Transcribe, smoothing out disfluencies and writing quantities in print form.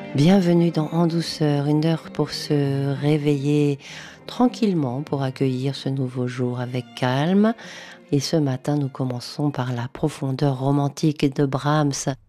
Bienvenue dans En douceur, une heure pour se réveiller tranquillement, pour accueillir ce nouveau jour avec calme. Et ce matin, nous commençons par la profondeur romantique de Brahms,